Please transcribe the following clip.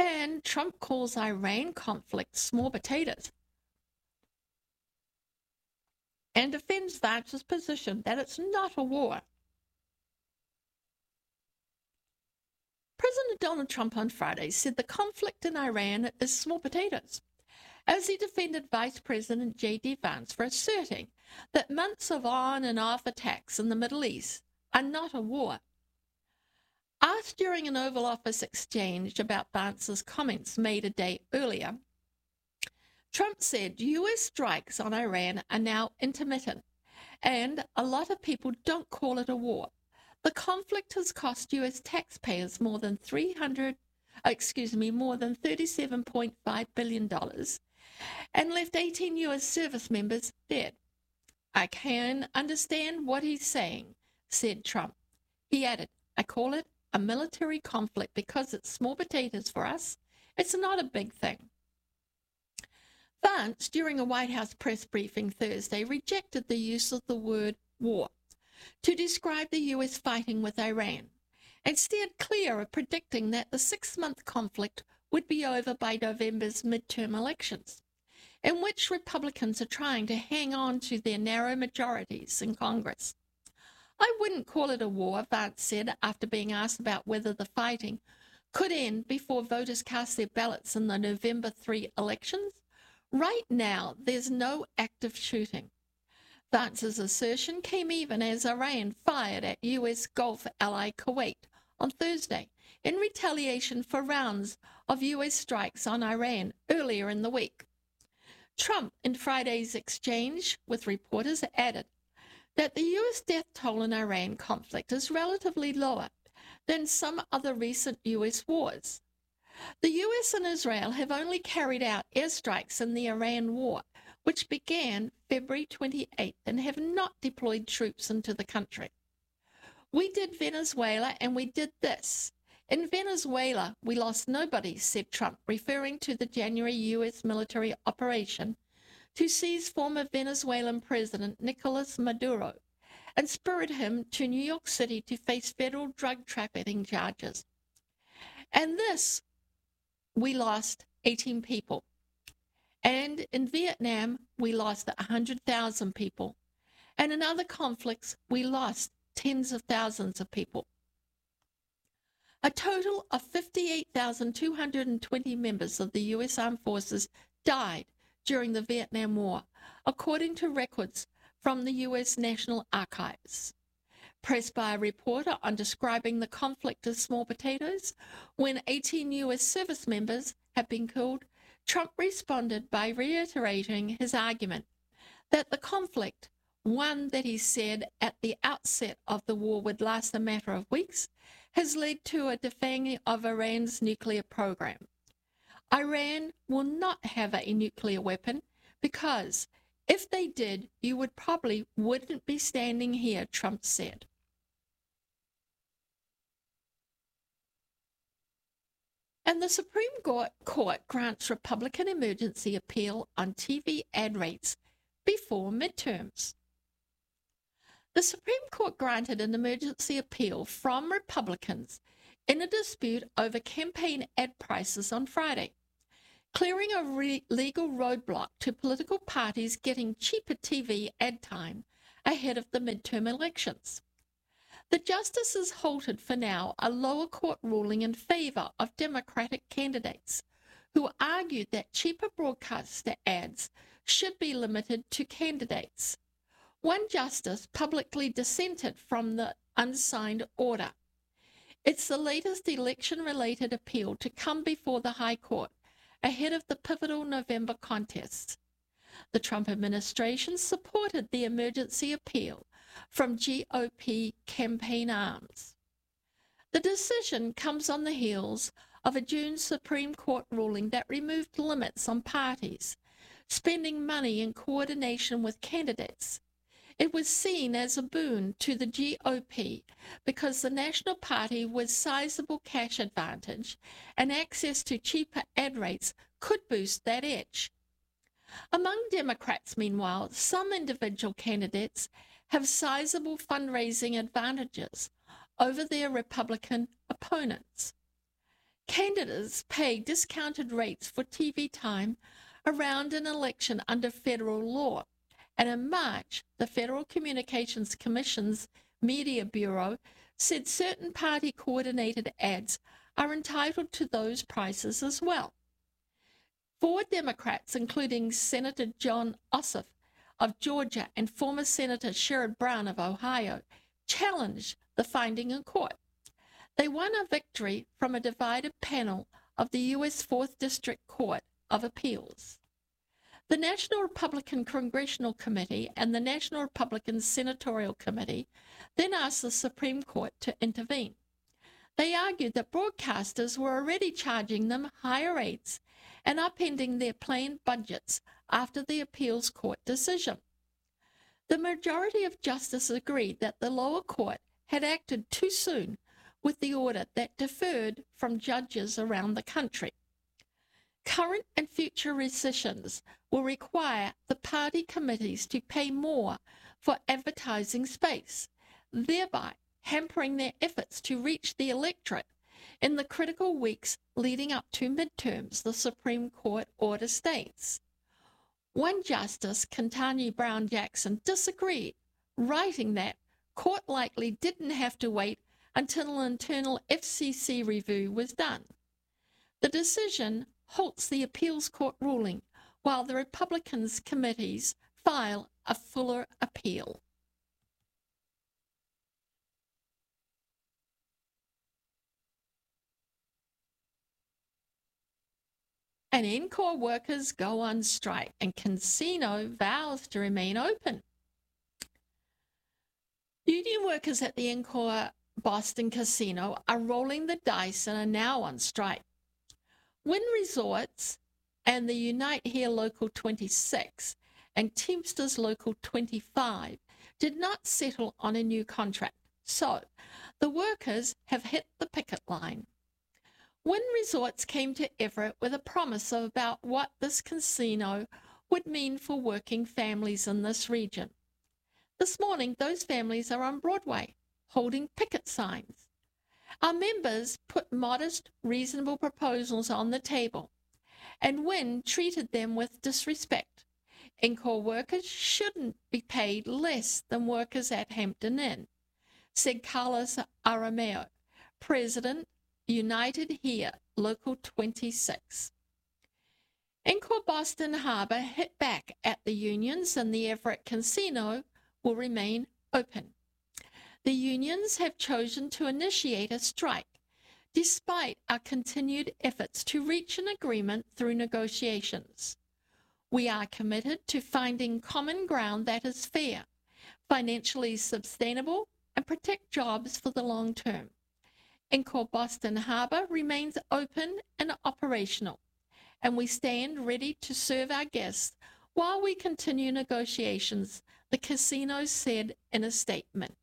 And Trump calls Iran conflict small potatoes and defends Vance's position that it's not a war. President Donald Trump on Friday said the conflict in Iran is small potatoes, as he defended Vice President J.D. Vance for asserting that months of on and off attacks in the Middle East are not a war. Asked during an Oval Office exchange about Vance's comments made a day earlier, Trump said U.S. strikes on Iran are now intermittent, and a lot of people don't call it a war. The conflict has cost U.S. taxpayers more than $37.5 billion and left 18 U.S. service members dead. I can understand what he's saying, said Trump. He added, I call it a military conflict because it's small potatoes for us. It's not a big thing. Vance, during a White House press briefing Thursday, rejected the use of the word war to describe the U.S. fighting with Iran and steered clear of predicting that the 6-month conflict would be over by November's midterm elections, in which Republicans are trying to hang on to their narrow majorities in Congress. I wouldn't call it a war, Vance said after being asked about whether the fighting could end before voters cast their ballots in the November 3 elections. Right now, there's no active shooting. Vance's assertion came even as Iran fired at U.S. Gulf ally Kuwait on Thursday in retaliation for rounds of U.S. strikes on Iran earlier in the week. Trump, in Friday's exchange with reporters, added that the U.S. death toll in Iran conflict is relatively lower than some other recent U.S. wars. The U.S. and Israel have only carried out airstrikes in the Iran war, which began February 28th, and have not deployed troops into the country. We did Venezuela, and we did this. In Venezuela, we lost nobody, said Trump, referring to the January U.S. military operation to seize former Venezuelan President Nicolas Maduro and spurred him to New York City to face federal drug trafficking charges. And this, we lost 18 people. And in Vietnam, we lost 100,000 people. And in other conflicts, we lost tens of thousands of people. A total of 58,220 members of the U.S. Armed Forces died during the Vietnam War, according to records from the U.S. National Archives. Pressed by a reporter on describing the conflict as small potatoes, when 18 U.S. service members have been killed, Trump responded by reiterating his argument that the conflict, one that he said at the outset of the war would last a matter of weeks, has led to a defanging of Iran's nuclear program. Iran will not have a nuclear weapon because if they did, you wouldn't be standing here, Trump said. And the Supreme Court grants Republican emergency appeal on TV ad rates before midterms. The Supreme Court granted an emergency appeal from Republicans in a dispute over campaign ad prices on Friday, clearing a legal roadblock to political parties getting cheaper TV ad time ahead of the midterm elections. The justices halted for now a lower court ruling in favor of Democratic candidates who argued that cheaper broadcaster ads should be limited to candidates. One justice publicly dissented from the unsigned order. It's the latest election-related appeal to come before the High Court ahead of the pivotal November contests. The Trump administration supported the emergency appeal from GOP campaign arms. The decision comes on the heels of a June Supreme Court ruling that removed limits on parties spending money in coordination with candidates. It was seen as a boon to the GOP because the National Party with sizable cash advantage and access to cheaper ad rates could boost that edge. Among Democrats, meanwhile, some individual candidates have sizable fundraising advantages over their Republican opponents. Candidates pay discounted rates for TV time around an election under federal law. And in March, the Federal Communications Commission's Media Bureau said certain party-coordinated ads are entitled to those prices as well. 4 Democrats, including Senator Jon Ossoff of Georgia and former Senator Sherrod Brown of Ohio, challenged the finding in court. They won a victory from a divided panel of the U.S. 4th District Court of Appeals. The National Republican Congressional Committee and the National Republican Senatorial Committee then asked the Supreme Court to intervene. They argued that broadcasters were already charging them higher rates and upending their planned budgets after the appeals court decision. The majority of justices agreed that the lower court had acted too soon with the order that deferred from judges around the country. Current and future rescissions will require the party committees to pay more for advertising space, thereby hampering their efforts to reach the electorate in the critical weeks leading up to midterms, the Supreme Court order states. One Justice, Ketanji Brown Jackson, disagreed, writing that court likely didn't have to wait until an internal FCC review was done. The decision halts the appeals court ruling while the Republicans' committees file a fuller appeal. And Encore workers go on strike, and casino vows to remain open. Union workers at the Encore Boston Casino are rolling the dice and are now on strike. Wynn Resorts and the Unite Here Local 26 and Teamsters Local 25 did not settle on a new contract, so the workers have hit the picket line. Wynn Resorts came to Everett with a promise of about what this casino would mean for working families in this region. This morning, those families are on Broadway, holding picket signs. Our members put modest, reasonable proposals on the table, and Wynn treated them with disrespect. Encore workers shouldn't be paid less than workers at Hampton Inn, said Carlos Arameo, president, United Here, Local 26. Encore Boston Harbor hit back at the unions, and the Everett Casino will remain open. The unions have chosen to initiate a strike, despite our continued efforts to reach an agreement through negotiations. We are committed to finding common ground that is fair, financially sustainable, and protect jobs for the long term. Encore Boston Harbor remains open and operational, and we stand ready to serve our guests while we continue negotiations, the casino said in a statement.